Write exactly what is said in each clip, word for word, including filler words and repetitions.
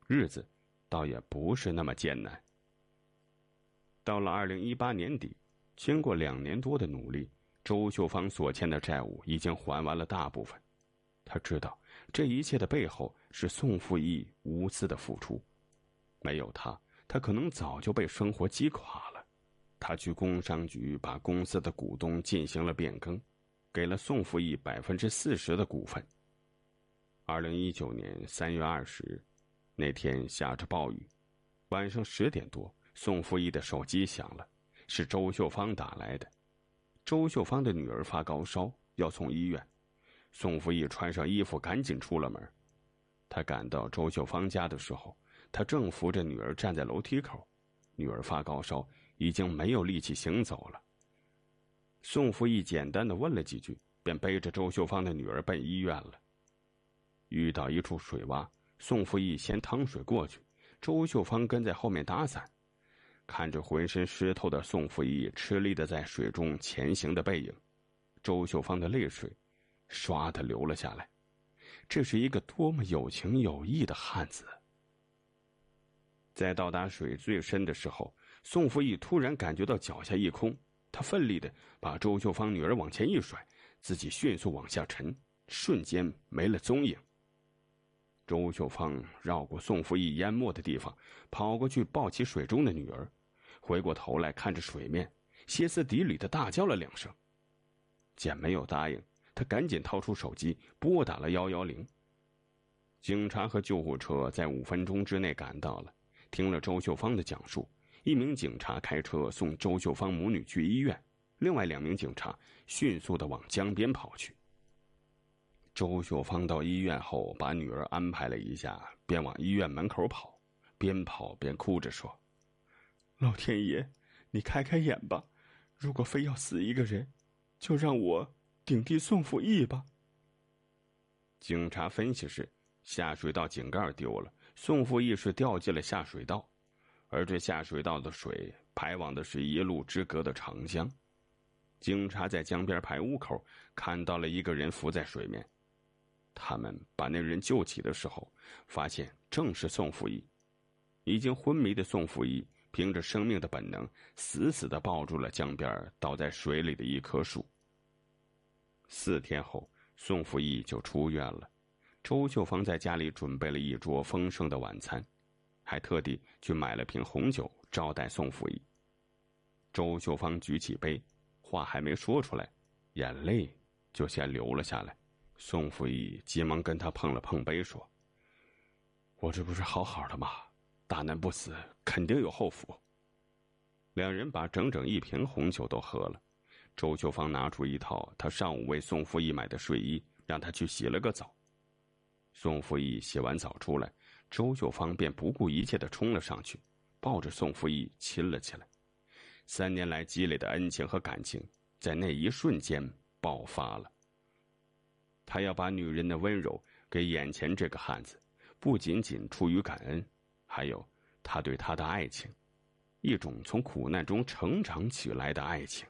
日子倒也不是那么艰难。到了二零一八年底，经过两年多的努力，周秀芳所欠的债务已经还完了大部分。他知道这一切的背后是宋富义无私的付出，没有他，他可能早就被生活击垮了。他去工商局把公司的股东进行了变更，给了宋富义百分之四十的股份。二零一九年三月二十日，那天下着暴雨，晚上十点多，宋富义的手机响了，是周秀芳打来的。周秀芳的女儿发高烧，要送医院。宋富义穿上衣服赶紧出了门。他赶到周秀芳家的时候，他正扶着女儿站在楼梯口，女儿发高烧，已经没有力气行走了。宋富义简单的问了几句，便背着周秀芳的女儿奔医院了。遇到一处水洼，宋富义先趟水过去，周秀芳跟在后面打伞。看着浑身湿透的宋富义吃力的在水中前行的背影，周秀芳的泪水唰地流了下来。这是一个多么有情有义的汉子。在到达水最深的时候，宋富义突然感觉到脚下一空，他奋力地把周秀芳女儿往前一甩，自己迅速往下沉，瞬间没了踪影。周秀芳绕过宋富义淹没的地方，跑过去抱起水中的女儿，回过头来看着水面，歇斯底里地大叫了两声。见没有答应，他赶紧掏出手机拨打了一一零。警察和救护车在五分钟之内赶到了。听了周秀芳的讲述，一名警察开车送周秀芳母女去医院，另外两名警察迅速地往江边跑去。周秀芳到医院后，把女儿安排了一下，便往医院门口跑，边跑边哭着说：“老天爷，你开开眼吧！如果非要死一个人，就让我顶替宋富义吧。”警察分析是，下水道井盖丢了，宋富义是掉进了下水道，而这下水道的水排往的是一路之隔的长江。警察在江边排污口看到了一个人浮在水面，他们把那人救起的时候，发现正是宋富义。已经昏迷的宋富义凭着生命的本能，死死地抱住了江边倒在水里的一棵树。四天后，宋富义就出院了。周秀芳在家里准备了一桌丰盛的晚餐，还特地去买了瓶红酒招待宋富义。周秀芳举起杯，话还没说出来，眼泪就先流了下来。宋富义急忙跟他碰了碰杯，说：“我这不是好好的吗？大难不死，肯定有后福。”两人把整整一瓶红酒都喝了。周秀芳拿出一套他上午为宋富义买的睡衣，让他去洗了个澡。宋富义洗完澡出来，周秀芳便不顾一切地冲了上去，抱着宋富义亲了起来。三年来积累的恩情和感情，在那一瞬间爆发了。他要把女人的温柔给眼前这个汉子，不仅仅出于感恩，还有他对她的爱情，一种从苦难中成长起来的爱情。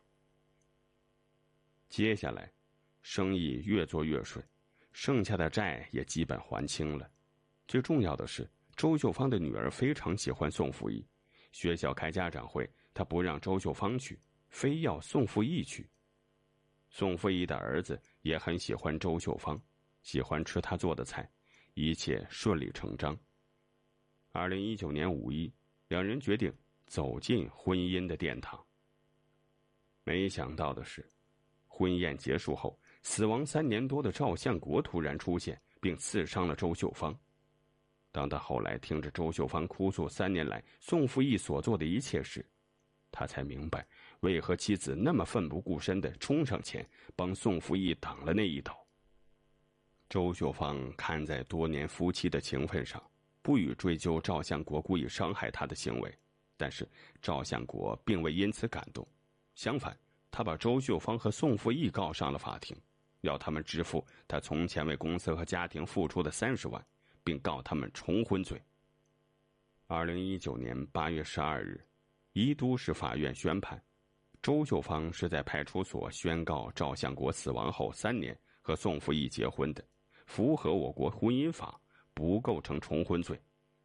接下来，生意越做越顺，剩下的债也基本还清了。最重要的是，周秀芳的女儿非常喜欢宋富义，学校开家长会，她不让周秀芳去，非要宋富义去。宋富义的儿子也很喜欢周秀芳，喜欢吃她做的菜，一切顺理成章。二零一九年五一，两人决定走进婚姻的殿堂。没想到的是，婚宴结束后，死亡三年多的赵相国突然出现，并刺伤了周秀芳。当他后来听着周秀芳哭诉三年来宋富义所做的一切时，他才明白为何妻子那么奋不顾身地冲上前帮宋富义挡了那一刀。周秀芳看在多年夫妻的情分上，不予追究赵相国故意伤害他的行为，但是赵相国并未因此感动，相反，他把周秀芳和宋富义告上了法庭，要他们支付他从前为公司和家庭付出的三十万，并告他们重婚罪。二零一九年八月十二日，宜都市法院宣判，周秀芳是在派出所宣告赵相国死亡后三年和宋富义结婚的，符合我国婚姻法，不构成重婚罪。